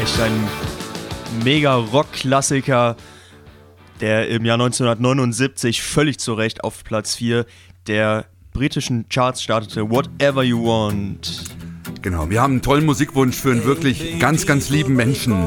echt ein mega Rock-Klassiker, der im Jahr 1979 völlig zu Recht auf Platz 4 der britischen Charts startete. Whatever You Want. Genau, wir haben einen tollen Musikwunsch für einen wirklich ganz, ganz lieben Menschen.